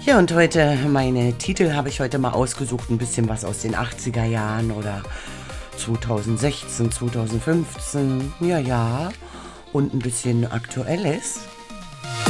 Ja, und heute, meine Titel habe ich heute mal ausgesucht, ein bisschen was aus den 80er Jahren oder 2016, 2015, ja, und ein bisschen Aktuelles.